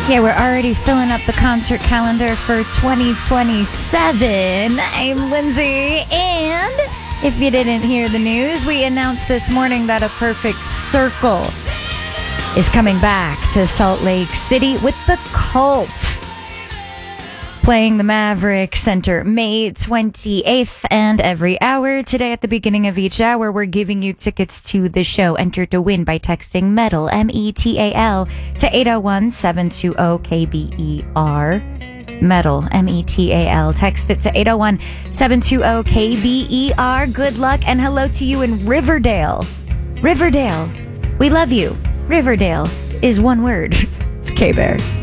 Yeah, we're already filling up the concert calendar for 2027. I'm Lindsay, and if you didn't hear the news, we announced this morning that A Perfect Circle is coming back to Salt Lake City with the Cult, playing the Maverick Center May 28th and every hour. Today at the beginning of each hour, we're giving you tickets to the show. Enter to win by texting METAL, METAL, to 801-720-KBER. METAL, METAL. Text it to 801-720-KBER. Good luck and hello to you in Riverdale. Riverdale, we love you. Riverdale is one word. It's K-Bear.